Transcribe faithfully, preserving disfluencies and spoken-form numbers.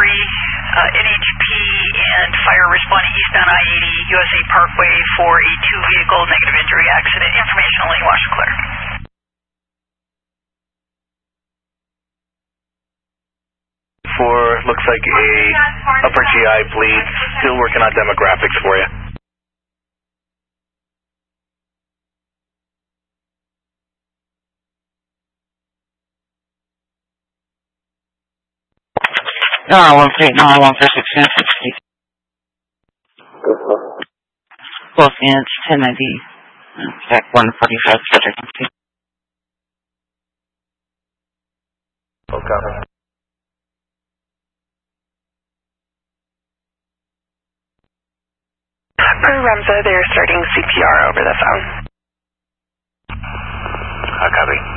three, uh, N H P and fire responding eastbound I eighty U S A Parkway for a two-vehicle negative injury accident. Information only, wash and clear. For looks like a upper G I bleed. Still working on demographics for you. No, one three nine one four six nine sixty. Both units ten ninety. Back one forty five subject. Okay. Per Remza, they're starting C P R over the phone. I copy.